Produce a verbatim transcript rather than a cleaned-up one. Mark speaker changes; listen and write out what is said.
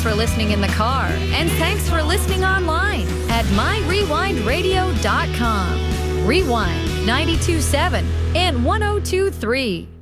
Speaker 1: Thanks for listening in the car, and thanks for listening online at my rewind radio dot com. Rewind ninety-two point seven and one oh two point three.